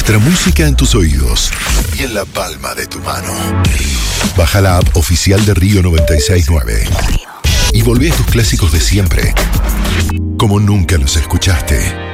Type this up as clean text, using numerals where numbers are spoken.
Nuestra música en tus oídos y en la palma de tu mano. Baja la app oficial de Río 96.9 y volvé a tus clásicos de siempre, como nunca los escuchaste.